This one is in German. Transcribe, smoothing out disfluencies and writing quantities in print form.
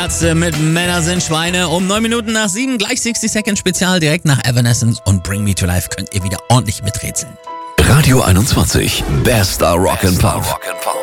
Ärzte mit Männer sind Schweine. Um 9 Minuten nach 7, gleich 60 Seconds Spezial, direkt nach Evanescence und Bring Me to Life könnt ihr wieder ordentlich miträtseln. Radio 21, bester Rock'n'Pop.